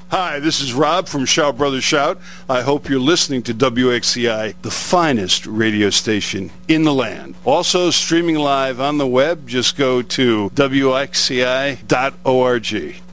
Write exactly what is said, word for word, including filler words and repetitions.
Hi, this is Rob from Shout Brothers Shout. I hope you're listening to W X C I, the finest radio station in the land. Also streaming live on the web, just go to W X C I dot org.